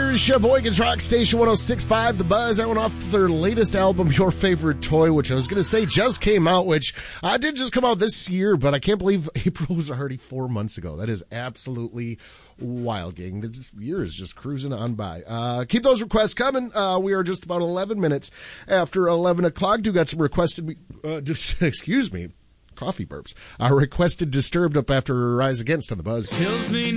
Brothers, Sheboygan's Rock Station 106.5, The Buzz. That went off their latest album, Your Favorite Toy, which I was going to say just came out, which did just come out this year, but I can't believe April was already 4 months ago. That is absolutely wild, gang. The year is just cruising on by. Keep those requests coming. We are just about 11 minutes after 11 o'clock. Do got some requested, excuse me, coffee burps. Requested Disturbed up after Rise Against on The Buzz. Kills me